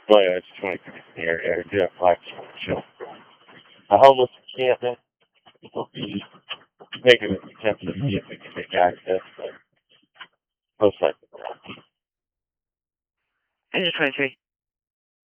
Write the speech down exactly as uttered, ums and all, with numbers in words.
Well, yeah, it's twenty-three in the area. I do have five chill. A homeless encampment will be making an attempt to see if we can make access, but most likely not. Engine twenty-three.